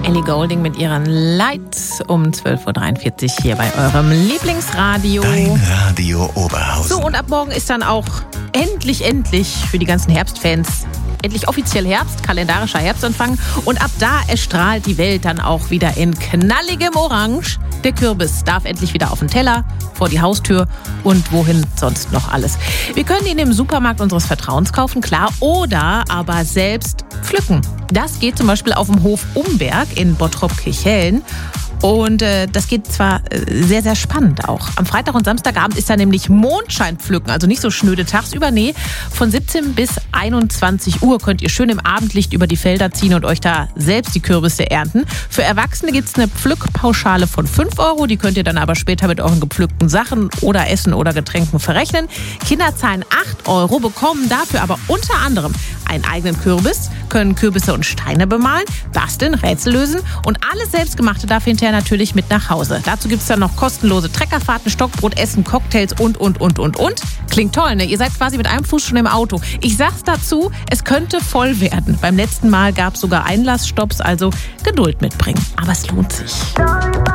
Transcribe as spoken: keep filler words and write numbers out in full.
Ellie Goulding mit ihren Lights um zwölf Uhr dreiundvierzig hier bei eurem Lieblingsradio. Dein Radio Oberhausen. So, und ab morgen ist dann auch endlich, endlich für die ganzen Herbstfans endlich offiziell Herbst, kalendarischer Herbstanfang. Und ab da erstrahlt die Welt dann auch wieder in knalligem Orange. Der Kürbis darf endlich wieder auf den Teller, vor die Haustür und wohin sonst noch alles. Wir können ihn im Supermarkt unseres Vertrauens kaufen, klar, oder aber selbst pflücken. Das geht zum Beispiel auf dem Hof Umberg in Bottrop-Kirchhellen. Und äh, das geht zwar äh, sehr, sehr spannend auch. Am Freitag und Samstagabend ist da nämlich Mondscheinpflücken, also nicht so schnöde tagsüber, nee. Von siebzehn bis einundzwanzig Uhr könnt ihr schön im Abendlicht über die Felder ziehen und euch da selbst die Kürbisse ernten. Für Erwachsene gibt's eine Pflückpauschale von fünf Euro, die könnt ihr dann aber später mit euren gepflückten Sachen oder Essen oder Getränken verrechnen. Kinder zahlen acht Euro, bekommen dafür aber unter anderem einen eigenen Kürbis, können Kürbisse und Steine bemalen, basteln, Rätsel lösen und alles Selbstgemachte darf hinterher natürlich mit nach Hause. Dazu gibt es dann noch kostenlose Treckerfahrten, Stockbrot, Essen, Cocktails und, und, und, und, und. Klingt toll, ne? Ihr seid quasi mit einem Fuß schon im Auto. Ich sag's dazu, es könnte voll werden. Beim letzten Mal gab es sogar Einlassstopps, also Geduld mitbringen. Aber es lohnt sich.